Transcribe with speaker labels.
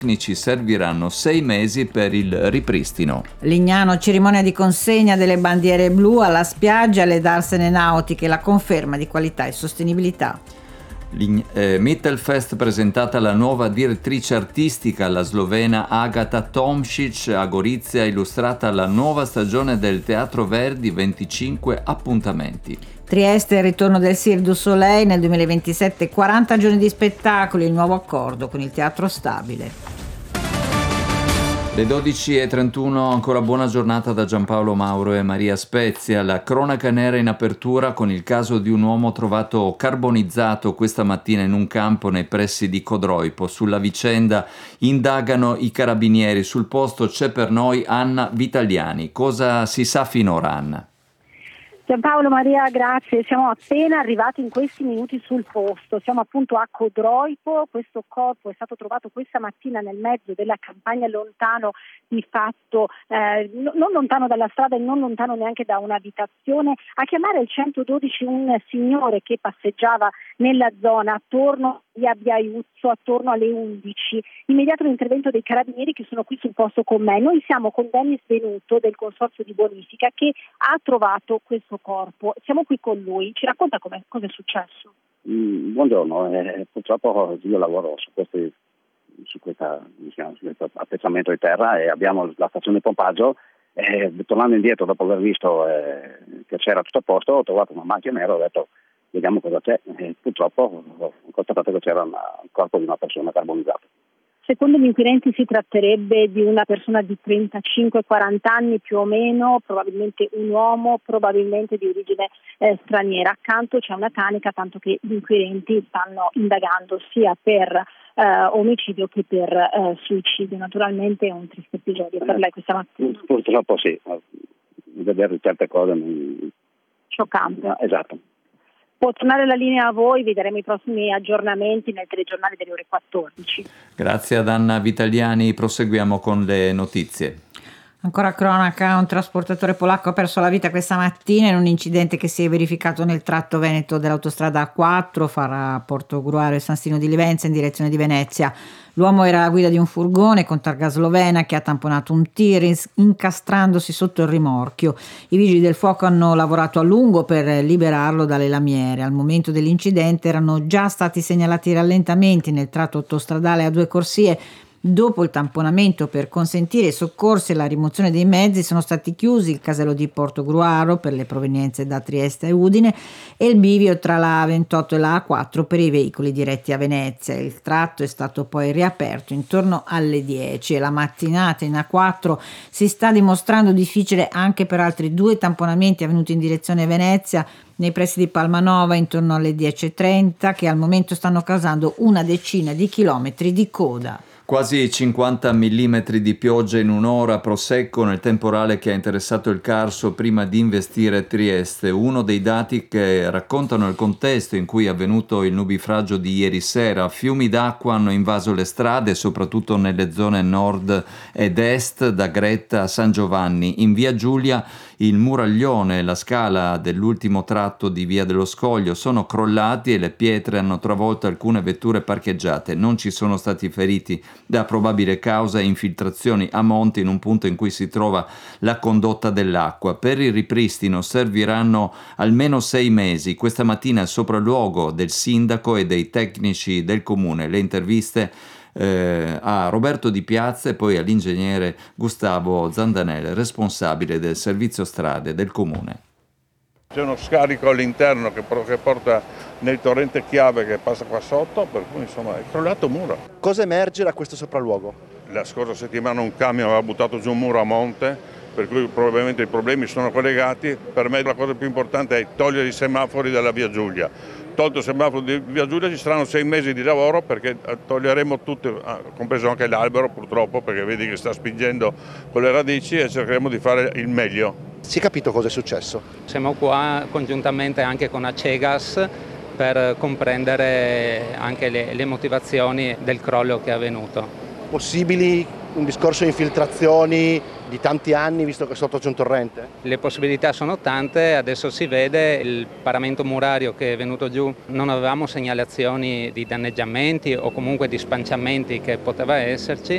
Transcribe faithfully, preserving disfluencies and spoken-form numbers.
Speaker 1: tecnici serviranno sei mesi per il ripristino.
Speaker 2: Lignano, cerimonia di consegna delle bandiere blu alla spiaggia, alle darsene nautiche, la conferma di qualità e sostenibilità.
Speaker 1: Eh, Mittelfest presentata la nuova direttrice artistica, la slovena Agata Tomšić. A Gorizia illustrata la nuova stagione del Teatro Verdi, venticinque appuntamenti.
Speaker 2: Trieste, il ritorno del Cirque du Soleil nel duemilaventisette, quaranta giorni di spettacoli, il nuovo accordo con il Teatro Stabile.
Speaker 1: Le dodici e trentuno, ancora buona giornata da Giampaolo Mauro e Maria Spezia. La cronaca nera in apertura con il caso di un uomo trovato carbonizzato questa mattina in un campo nei pressi di Codroipo. Sulla vicenda indagano i carabinieri. Sul posto c'è per noi Anna Vitaliani. Cosa si sa finora, Anna?
Speaker 3: Giampaolo, Maria, grazie. Siamo appena arrivati in questi minuti sul posto. Siamo appunto a Codroipo. Questo corpo è stato trovato questa mattina nel mezzo della campagna, lontano di fatto, eh, non lontano dalla strada e non lontano neanche da un'abitazione. A chiamare il centododici un signore che passeggiava nella zona attorno via Biaiuzzo, attorno alle undici. Immediato l'intervento dei carabinieri che sono qui sul posto con me. Noi siamo con Dennis Venuto del Consorzio di Bonifica che ha trovato questo corpo. Siamo qui con lui. Ci racconta come cosa è successo?
Speaker 4: Mm, buongiorno, eh, purtroppo io lavoro su, questi, su, questa, diciamo, su questo appezzamento di terra e abbiamo la stazione di pompaggio. Eh, tornando indietro dopo aver visto eh, che c'era tutto a posto, ho trovato una macchia nera e ho detto vediamo cosa c'è. E purtroppo ho constatato che c'era un corpo di una persona carbonizzata.
Speaker 3: Secondo gli inquirenti si tratterebbe di una persona di trentacinque quaranta anni più o meno, probabilmente un uomo, probabilmente di origine eh, straniera. Accanto c'è una tanica, tanto che gli inquirenti stanno indagando sia per eh, omicidio che per eh, suicidio. Naturalmente è un triste episodio per lei questa mattina.
Speaker 4: Purtroppo sì, vedere certe cose mi...
Speaker 3: Scioccante.
Speaker 4: Esatto.
Speaker 3: Può tornare la linea a voi, vi daremo i prossimi aggiornamenti nel telegiornale delle ore quattordici.
Speaker 1: Grazie ad Anna Vitaliani, proseguiamo con le notizie.
Speaker 2: Ancora cronaca, un trasportatore polacco ha perso la vita questa mattina in un incidente che si è verificato nel tratto veneto dell'autostrada A quattro fra Portogruaro e San Stino di Livenza in direzione di Venezia. L'uomo era alla guida di un furgone con targa slovena che ha tamponato un tir incastrandosi sotto il rimorchio. I vigili del fuoco hanno lavorato a lungo per liberarlo dalle lamiere. Al momento dell'incidente erano già stati segnalati rallentamenti nel tratto autostradale a due corsie. Dopo il tamponamento per consentire i soccorsi e la rimozione dei mezzi sono stati chiusi il casello di Portogruaro per le provenienze da Trieste e Udine e il bivio tra la A ventotto e la A quattro per i veicoli diretti a Venezia. Il tratto è stato poi riaperto intorno alle dieci e la mattinata in A quattro si sta dimostrando difficile anche per altri due tamponamenti avvenuti in direzione Venezia nei pressi di Palmanova intorno alle dieci e trenta che al momento stanno causando una decina di chilometri di coda.
Speaker 1: Quasi cinquanta millimetri di pioggia in un'ora, Prosecco nel temporale che ha interessato il Carso prima di investire Trieste. Uno dei dati che raccontano il contesto in cui è avvenuto il nubifragio di ieri sera. Fiumi d'acqua hanno invaso le strade, soprattutto nelle zone nord ed est, da Gretta a San Giovanni. In via Giulia il muraglione e la scala dell'ultimo tratto di via dello Scoglio sono crollati e le pietre hanno travolto alcune vetture parcheggiate. Non ci sono stati feriti. Da probabile causa infiltrazioni a monte in un punto in cui si trova la condotta dell'acqua. Per il ripristino serviranno almeno sei mesi. Questa mattina il sopralluogo del sindaco e dei tecnici del comune. Le interviste eh, a Roberto Di Piazza e poi all'ingegnere Gustavo Zandanel, responsabile del servizio strade del comune.
Speaker 5: C'è uno scarico all'interno che, che porta nel torrente Chiave che passa qua sotto, per cui insomma è crollato un muro.
Speaker 6: Cosa emerge da questo sopralluogo?
Speaker 5: La scorsa settimana un camion aveva buttato giù un muro a monte, per cui probabilmente i problemi sono collegati. Per me la cosa più importante è togliere i semafori dalla via Giulia. Tolto il semaforo di via Giulia ci saranno sei mesi di lavoro perché toglieremo tutto, compreso anche l'albero purtroppo, perché vedi che sta spingendo con le radici e cercheremo di fare il meglio.
Speaker 6: Si è capito cosa è successo?
Speaker 7: Siamo qua congiuntamente anche con Acegas per comprendere anche le, le motivazioni del crollo che è avvenuto.
Speaker 6: Possibili un discorso di infiltrazioni di tanti anni visto che sotto c'è un torrente?
Speaker 7: Le possibilità sono tante, adesso si vede il paramento murario che è venuto giù, non avevamo segnalazioni di danneggiamenti o comunque di spanciamenti che poteva esserci,